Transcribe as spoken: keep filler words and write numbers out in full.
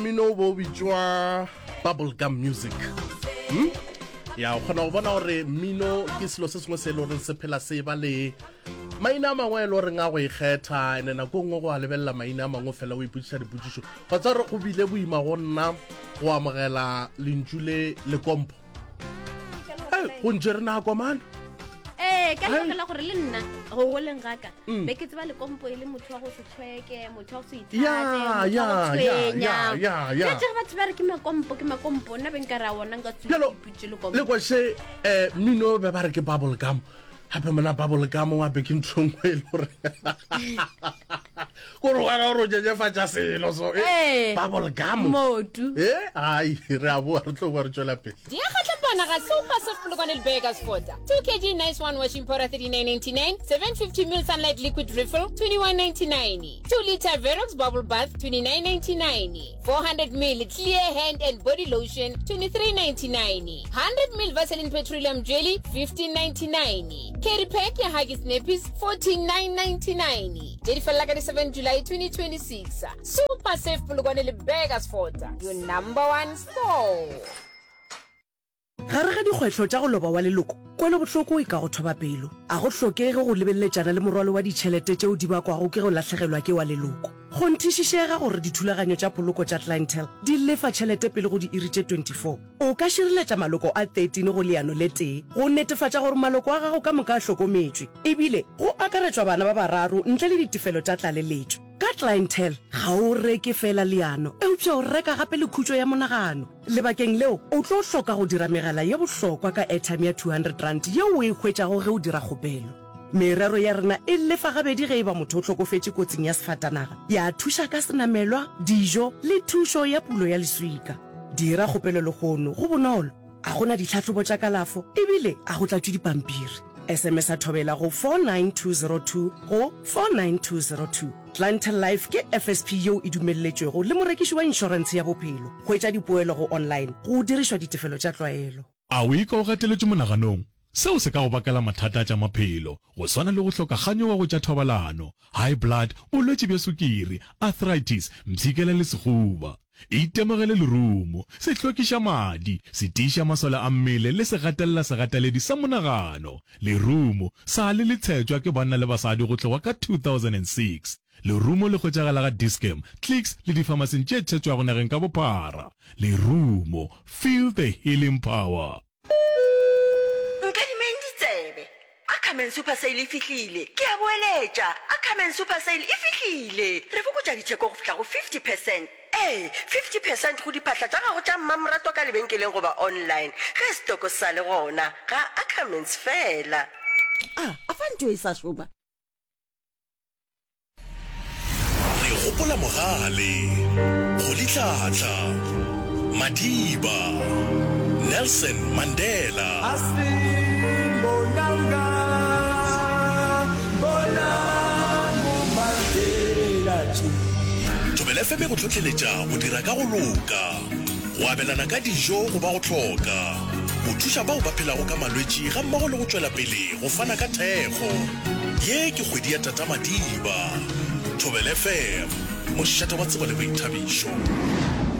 Mino bo bitswa bubblegum music. Hmm? Ya khona go bona gore mino ke selo se sengwe se le gore se phela se ba le maina mangwe le gore nga go ikgetha ene nako ngwe go a lebella maina mangwe fela o iputsisa diputsiso kgotsa re go bile boima go nna go amogela lentšu le le kompo go ntse re nako mana eh ka tlogela gore le nna go go leng gaka be ke tseba le kompo ile motho wa go se tshweke motho wa go se ithate ya ya ya ya ya ke tseba batho ba re ke makompo ke makompo nna ben ka ra wona nga tswe ipitse le kompo le kwa se eh mino be ba re ke bubblegum hape mona bubblegum wa be ke ntshongwe le gore go ro ga ro je je fa tsa selo so eh bubblegum motu eh ai re a bo re tlo go re tswela pele dia khatla bana ga super soft Polokwane Burgers Fota two kilograms nice one washing powder thirty-nine ninety-nine seven fifty milliliters sunlight liquid refill twenty-one ninety-nine two liter Verox bubble bath twenty-nine ninety-nine four hundred milliliters clear hand and body lotion twenty-three ninety-nine one hundred milliliters Vaseline petroleum jelly fifteen ninety-nine carry pack ya Huggies nappies forty-nine ninety-nine Jelly fella ka seven July twenty twenty-six super safe Polokwane Burgers Fota your number one store. Gare ga dikgwetlho tša go loba wa leloko kwele bohloko e ka go thoba pelo a go hlokege go lebelletšana le morwalo wa ditšhelete tšeo di bakwago ke go lahlegelwa ke wa leloko go nthišišega gore dithulaganyo tša poloko tša clientele di lefa tšhelete pele go di iri tše twenty-four o ka širiletša maloko a thirteen go leano le tee go netefatša gore maloko a gago ka moka a hlokometšwe ebile go akaretšwa bana ba bararo ntle le ditefelo tša tlaleletšo ka clientele ga o reke fela leano eupša o reka gape le khutšo ya monagano lebakeng leo o tlo hloka go dira megala ye bohlokwa ka airtime ya two hundred rand yeo o e hwetšago ge o dira kgopelo merero ya rena e lefa gabedi ge e ba motho o hlokofetše kotsing ya sefatanaga ya thuša ka senamelwa dijo le thušo ya pulo ya leswika dira kgopelo legono go bonolo a gona ditlhatlhobo tša kalafo ebile a go tlatšwe dipampiri S M S a thobela go four nine two zero two go four nine two zero two Clientele Life ke F S P yeo e dumelletšwego le morekiši wa inšorense ya bophelo go etša dipoelo go online go dirišwa ditefelo tša tlwaelo a o ika o gateletše monaganong seo se ka go bakela mathata tša maphelo go swana le go hloka kganyo wa go tša thobalano high blood bolwetši bja sukiri arthritis mpshikela le sekgoba itemogele lerumo se hlokiša madi se tiiša masole a mmele le se gatelela segataledi sa monagano lerumo sa le le tshetšwa ke banna le basadi go tloga ka two thousand six lerumo le hwetšagala ga Dischem Clicks le dipharmacing tše tshetšwago nageng ka bophara lerumo feel the healing power. Akamen Super Sale e fihlile ke a boeletša Akamen Super Sale e fihlile re fokotša ditšheko go fihla go fifty percent eh fifty percent go diphatla tša gago tša mmamolato ka lebenkeleng goba online ge stoko sa le gona ga Akamens fela ah afanto e sa šoba re gopola mogale go ditlatla Madiba Nelson Mandela Thobela F M go tlhotlheletša go dira ka go loka go abelana ka dijo go ba go tlhoka go thuša bao ba phelago ka malwetši ga mmogo le go tšwela pele go fana ka thekgo ye ke kgwedi ya Tata Madiba Thobela F M mošate wa tsebo le boithabišo.